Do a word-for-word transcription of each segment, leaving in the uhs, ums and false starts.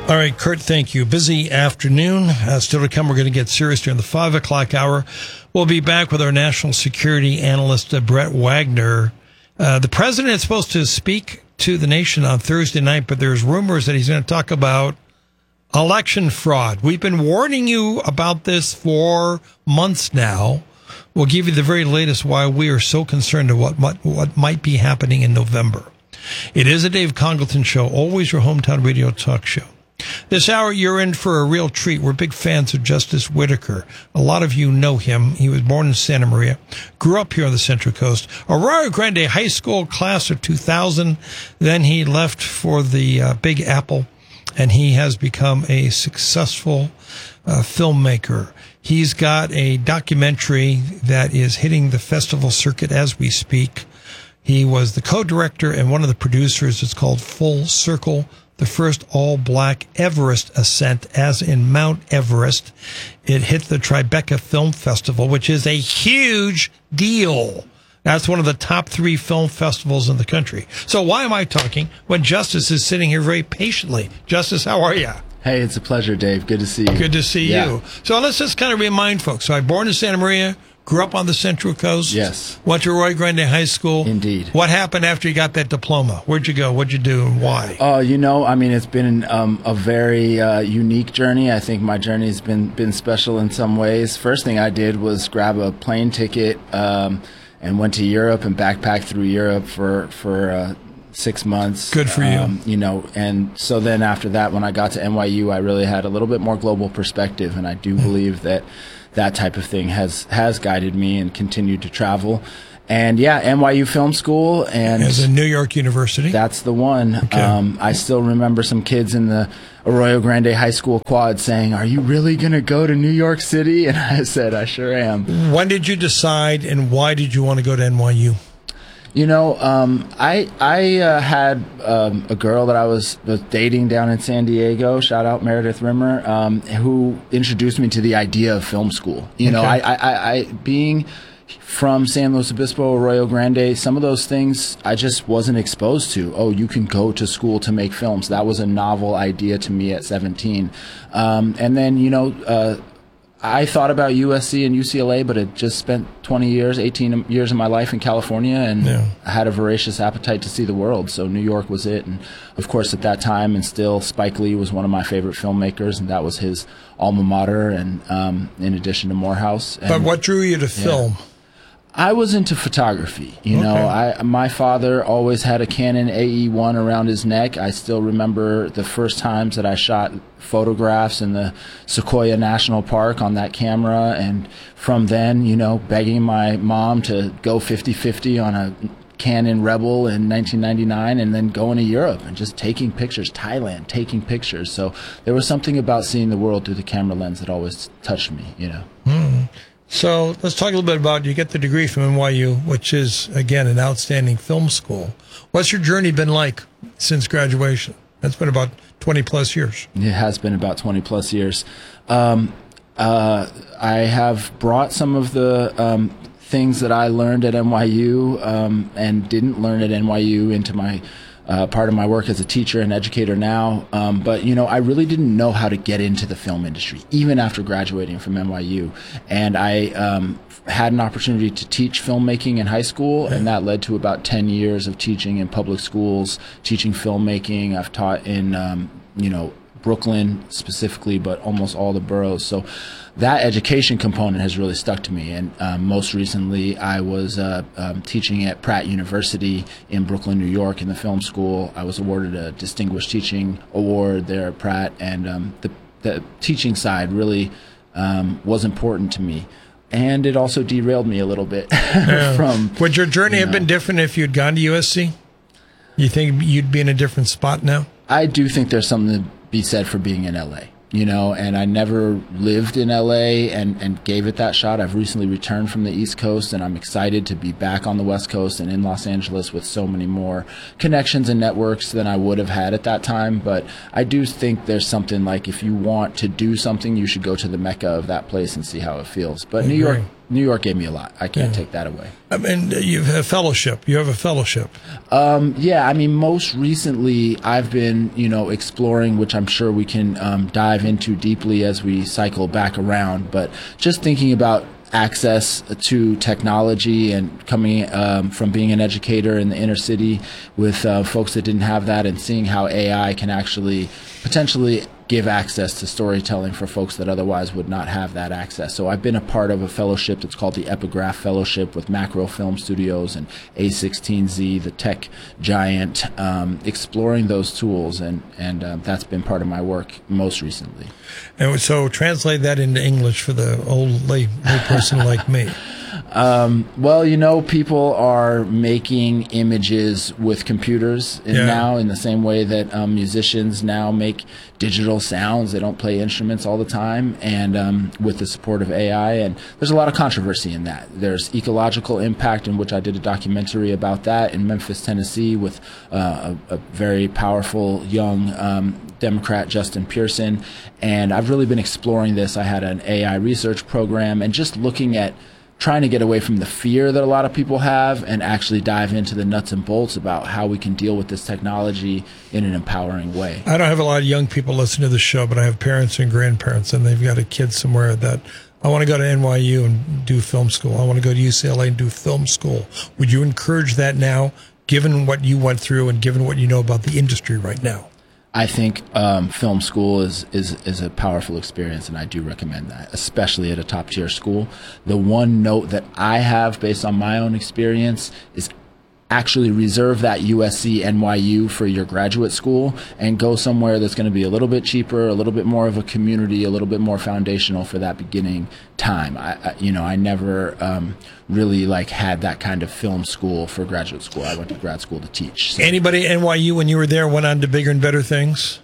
All right, Kurt, thank you. Busy afternoon. Uh, still to come, we're going to get serious during the five o'clock hour. We'll be back with our national security analyst, uh, Brett Wagner. Uh, the president is supposed to speak to the nation on Thursday night, but there's rumors that he's going to talk about election fraud. We've been warning you about this for months now. We'll give you the very latest why we are so concerned of what, what, what might be happening in November. It is a Dave Congleton show, always your hometown radio talk show. This hour, you're in for a real treat. We're big fans of Justice Whitaker. A lot of you know him. He was born in Santa Maria, grew up here on the Central Coast, Arroyo Grande High School, class of two thousand. Then he left for the uh, Big Apple, and he has become a successful uh, filmmaker. He's got a documentary that is hitting the festival circuit as we speak. He was the co-director and one of the producers. It's called Full Circle, the first all-black Everest ascent, as in Mount Everest. It hit the Tribeca Film Festival, which is a huge deal. That's one of the top three film festivals in the country. So why am I talking when Justice is sitting here very patiently? Justice, how are you? Hey, it's a pleasure, Dave. Good to see you. Good to see yeah. you. So let's just kind of remind folks. So I was born in Santa Maria, grew up on the Central Coast. Yes. Went to Arroyo Grande High School. Indeed. What happened after you got that diploma? Where'd you go? What'd you do, and why? Oh, uh, you know, I mean, it's been um, a very uh, unique journey. I think my journey's been been special in some ways. First thing I did was grab a plane ticket um, and went to Europe and backpacked through Europe for for uh, six months. Good for you. Um, you know, and so then after that, when I got to N Y U, I really had a little bit more global perspective, and I do believe that that type of thing has has guided me and continued to travel. And yeah, N Y U Film School, and as a New York University. That's the one. Okay. Um, I still remember some kids in the Arroyo Grande High School quad saying, "Are you really going to go to New York City?" And I said, "I sure am." When did you decide, and why did you want to go to N Y U? You know, um, I I uh, had um, a girl that I was, was dating down in San Diego. Shout out Meredith Rimmer, um, who introduced me to the idea of film school. You know, Okay. I, I, I being from San Luis Obispo, Arroyo Grande, some of those things I just wasn't exposed to. Oh, you can go to school to make films. That was a novel idea to me at seventeen. Um, and then, you know, uh, I thought about U S C and U C L A, but had just spent twenty years, eighteen years of my life in California, and Yeah. I had a voracious appetite to see the world. So New York was it. And of course, at that time, and still, Spike Lee was one of my favorite filmmakers, and that was his alma mater, and um, in addition to Morehouse. And But what drew you to film? I was into photography. You know, Okay. I my father always had a Canon A E one around his neck. I still remember the first times that I shot photographs in the Sequoia National Park on that camera, and from then, you know, begging my mom to go fifty fifty on a Canon Rebel in nineteen ninety-nine, and then going to Europe and just taking pictures, Thailand, taking pictures. So there was something about seeing the world through the camera lens that always touched me, you know. Hmm. So let's talk a little bit about, you get the degree from N Y U, which is, again, an outstanding film school. What's your journey been like since graduation? That's been about twenty plus years. It has been about twenty plus years. Um, uh, I have brought some of the um, things that I learned at N Y U um, and didn't learn at N Y U into my Uh, part of my work as a teacher and educator now. Um, but, you know, I really didn't know how to get into the film industry, even after graduating from N Y U. And I um, had an opportunity to teach filmmaking in high school, and that led to about ten years of teaching in public schools, teaching filmmaking. I've taught in, um, you know, Brooklyn specifically, but almost all the boroughs. So that education component has really stuck to me. And um, most recently, I was uh, um, teaching at Pratt University in Brooklyn, New York, in the film school. I was awarded a Distinguished Teaching Award there at Pratt, and um, the, the teaching side really um, was important to me. And it also derailed me a little bit Yeah. from. Would your journey you have know, been different if you'd gone to U S C? You think you'd be in a different spot now? I do think there's something to be said for being in L A, you know, and I never lived in L A and, and gave it that shot. I've recently returned from the East Coast, and I'm excited to be back on the West Coast and in Los Angeles with so many more connections and networks than I would have had at that time. But I do think there's something like, if you want to do something, you should go to the mecca of that place and see how it feels. But New York, New York gave me a lot. I can't Yeah. take that away. I mean, you have a fellowship. You have a fellowship. Um, yeah, I mean, most recently I've been, you know, exploring, which I'm sure we can um, dive into deeply as we cycle back around, but just thinking about access to technology and coming um, from being an educator in the inner city with uh, folks that didn't have that, and seeing how A I can actually potentially give access to storytelling for folks that otherwise would not have that access. So I've been a part of a fellowship that's called the Epigraph Fellowship with Macro Film Studios and A sixteen Z, the tech giant, um, exploring those tools, and, and uh, that's been part of my work most recently. And so translate that into English for the old lay, lay person like me. Um, well, you know, people are making images with computers in Yeah. now, in the same way that um, musicians now make digital sounds. They don't play instruments all the time, and um, with the support of A I. And there's a lot of controversy in that. There's ecological impact, in which I did a documentary about that in Memphis, Tennessee, with uh, a, a very powerful young um, Democrat, Justin Pearson. And I've really been exploring this. I had an A I research program, and just looking at trying to get away from the fear that a lot of people have and actually dive into the nuts and bolts about how we can deal with this technology in an empowering way. I don't have a lot of young people listening to the show, but I have parents and grandparents, and they've got a kid somewhere that, I want to go to N Y U and do film school. I want to go to U C L A and do film school. Would you encourage that now, given what you went through and given what you know about the industry right now? I think um, film school is, is is a powerful experience, and I do recommend that, especially at a top-tier school. The one note that I have, based on my own experience, is actually reserve that U S C, N Y U for your graduate school, and go somewhere that's going to be a little bit cheaper, a little bit more of a community, a little bit more foundational for that beginning time. I, I you know, I never um, really like had that kind of film school for graduate school. I went to grad school to teach. So. Anybody at N Y U when you were there went on to bigger and better things?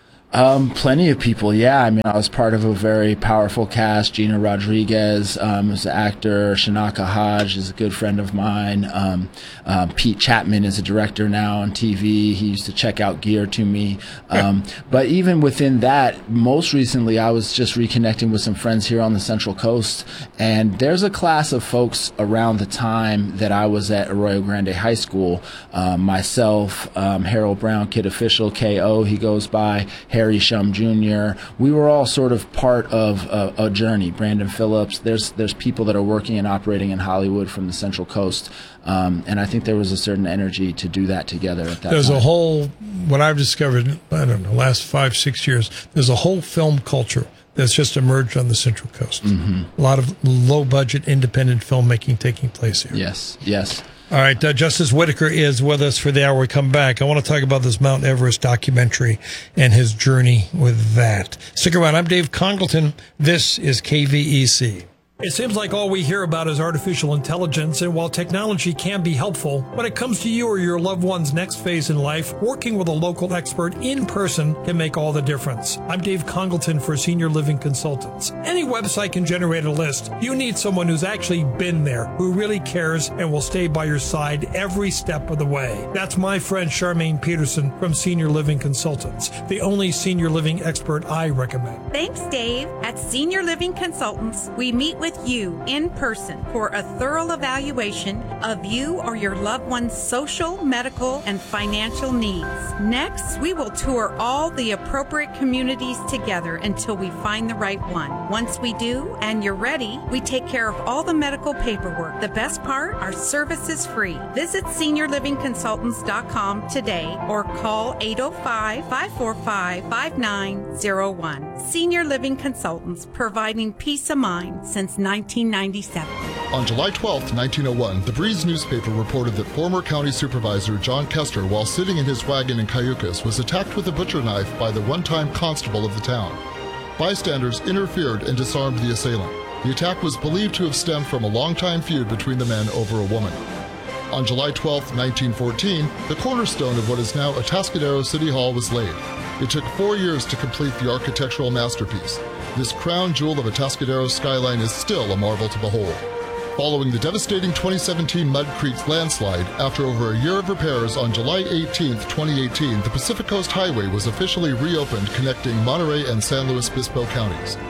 Um, plenty of people, yeah. I mean, I was part of a very powerful cast. Gina Rodriguez um, is an actor. Shanaka Hodge is a good friend of mine. Um, um, Pete Chapman is a director now on T V. He used to check out gear to me. Um, but even within that, most recently, I was just reconnecting with some friends here on the Central Coast. And there's a class of folks around the time that I was at Arroyo Grande High School. Um, myself, um, Harold Brown, Kid Official, K O, he goes by, Harry Shum Junior We were all sort of part of a, a journey. Brandon Phillips. There's there's people that are working and operating in Hollywood from the Central Coast, um, and I think there was a certain energy to do that together at that There's time. a whole, what I've discovered, I don't know, last five, six years, there's a whole film culture that's just emerged on the Central Coast. Mm-hmm. A lot of low-budget, independent filmmaking taking place here. Yes, yes. All right, uh, Justice Whitaker is with us for the hour we come back. I want to talk about this Mount Everest documentary and his journey with that. Stick around. I'm Dave Congleton. This is K V E C. It seems like all we hear about is artificial intelligence, and while technology can be helpful, when it comes to you or your loved one's next phase in life, working with a local expert in person can make all the difference. I'm Dave Congleton for Senior Living Consultants. Any website can generate a list. You need someone who's actually been there, who really cares, and will stay by your side every step of the way. That's my friend Charmaine Peterson from Senior Living Consultants, the only senior living expert I recommend. Thanks, Dave. At Senior Living Consultants, we meet with you in person for a thorough evaluation of you or your loved one's social, medical, and financial needs. Next, we will tour all the appropriate communities together until we find the right one. Once we do, and you're ready, we take care of all the medical paperwork. The best part, our service is free. Visit senior living consultants dot com today or call eight oh five, five four five, five nine oh one. Senior Living Consultants, providing peace of mind since nineteen ninety-seven. On July twelfth, nineteen oh one, the Breeze newspaper reported that former county supervisor John Kester, while sitting in his wagon in Cayucas, was attacked with a butcher knife by the one-time constable of the town. Bystanders interfered and disarmed the assailant. The attack was believed to have stemmed from a long-time feud between the men over a woman. On July twelfth, nineteen fourteen, the cornerstone of what is now Atascadero City Hall was laid. It took four years to complete the architectural masterpiece. This crown jewel of Atascadero's skyline is still a marvel to behold. Following the devastating twenty seventeen Mud Creek landslide, after over a year of repairs, on July eighteenth, twenty eighteen, the Pacific Coast Highway was officially reopened, connecting Monterey and San Luis Obispo counties.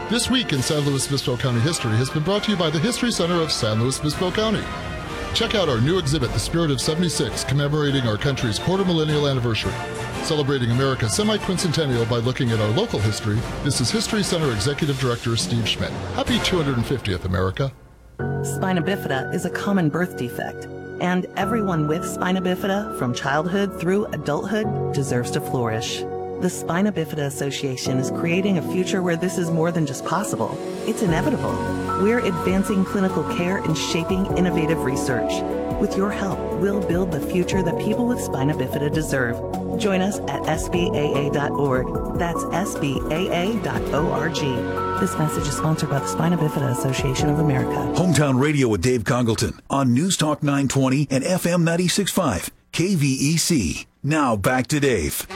This Week in San Luis Obispo County History has been brought to you by the History Center of San Luis Obispo County. Check out our new exhibit, The Spirit of seventy-six, commemorating our country's quarter millennial anniversary. Celebrating America's semi-quincentennial by looking at our local history, this is History Center Executive Director Steve Schmidt. Happy two hundred fiftieth, America. Spina bifida is a common birth defect, and everyone with spina bifida, from childhood through adulthood, deserves to flourish. The Spina Bifida Association is creating a future where this is more than just possible. It's inevitable. We're advancing clinical care and shaping innovative research. With your help, we'll build the future that people with spina bifida deserve. Join us at S B A A dot org. That's S B A A dot org. This message is sponsored by the Spina Bifida Association of America. Hometown Radio with Dave Congleton on News Talk nine twenty and F M ninety-six point five, K V E C. Now back to Dave.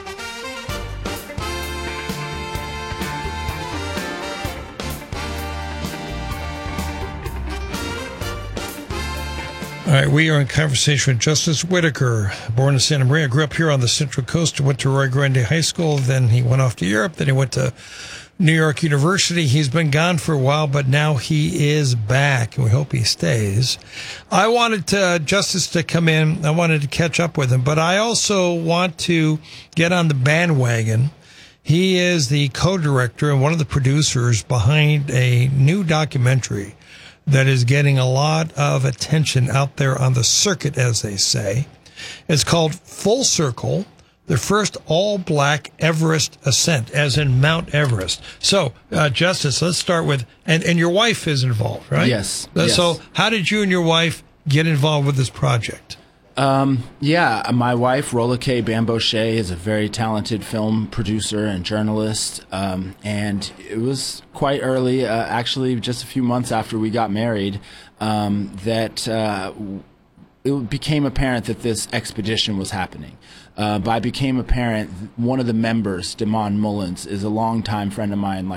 All right, we are in conversation with Justice Whitaker, born in Santa Maria, grew up here on the Central Coast, went to Rio Grande High School, then he went off to Europe, then he went to New York University. He's been gone for a while, but now he is back, and we hope he stays. I wanted to, Justice to come in. I wanted to catch up with him, but I also want to get on the bandwagon. He is the co-director and one of the producers behind a new documentary that is getting a lot of attention out there on the circuit, as they say. It's called Full Circle, the first all-black Everest ascent, as in Mount Everest. So, uh, Justice, let's start with, and, and your wife is involved, right? Yes. Uh, yes. So how did you and your wife get involved with this project? Um, yeah, my wife, Rolla Kay Bambochet, is a very talented film producer and journalist. Um, and it was quite early, uh, actually just a few months after we got married, um, that uh, it became apparent that this expedition was happening. Uh, by became apparent, one of the members, Damon Mullins, is a longtime friend of mine. Like